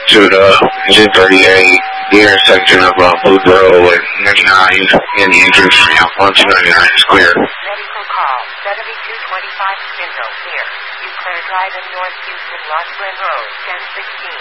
to the engine 38, the intersection of Blue Grove and 99 in the entrance ramp on 299 is clear. Medical call, 7225 Spindle, here. You clear driving North Houston, Lost Glen Road, 1016.